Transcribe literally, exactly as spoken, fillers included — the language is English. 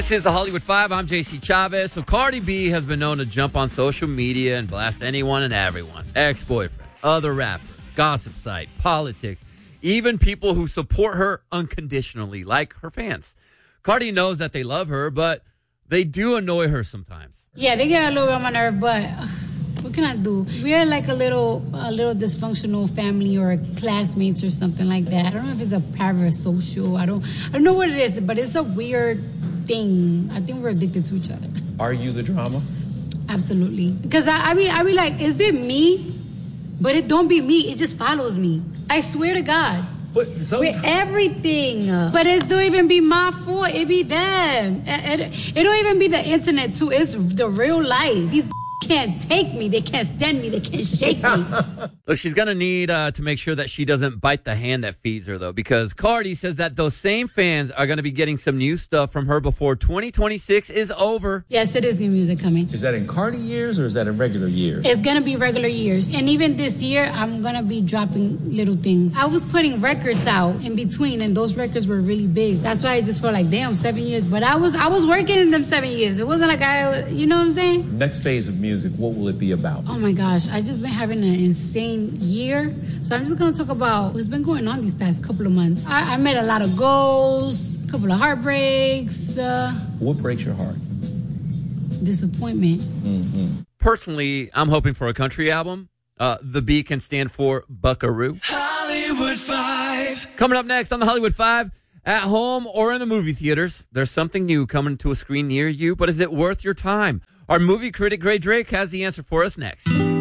This is the Hollywood Five. I'm J C Chavez. So Cardi B has been known to jump on social media and blast anyone and everyone. Ex-boyfriend, other rappers, gossip site, politics, even people who support her unconditionally, like her fans. Cardi knows that they love her, but they do annoy her sometimes. Yeah, they get a little bit on my nerve, but uh, what can I do? We're like a little a little dysfunctional family or classmates or something like that. I don't know if it's a private social. I don't I don't know what it is, but it's a weird thing. I think we're addicted to each other. Are you the drama? Absolutely. Because I, I mean, I be like, is it me? But it don't be me. It just follows me. I swear to God. But with everything. But it don't even be my fault. It be them. It, it, it don't even be the internet, too. It's the real life. These can't take me. They can't stand me. They can't shake me. Look, she's going to need uh, to make sure that she doesn't bite the hand that feeds her, though, because Cardi says that those same fans are going to be getting some new stuff from her before twenty twenty-six is over. Yes, it is new music coming. Is that in Cardi years or is that in regular years? It's going to be regular years. And even this year, I'm going to be dropping little things. I was putting records out in between, and those records were really big. That's why I just felt like, damn, seven years. But I was I was working in them seven years. It wasn't like I, you know what I'm saying? Next phase of music, what will it be about? Oh, my gosh. I just been having an insane year. So I'm just going to talk about what's been going on these past couple of months. I, I made a lot of goals, a couple of heartbreaks. Uh, what breaks your heart? Disappointment. Mm-hmm. Personally, I'm hoping for a country album. Uh, the B can stand for Buckaroo. Hollywood Five. Coming up next on the Hollywood Five, at home or in the movie theaters, there's something new coming to a screen near you, but is it worth your time? Our movie critic, Gray Drake, has the answer for us next.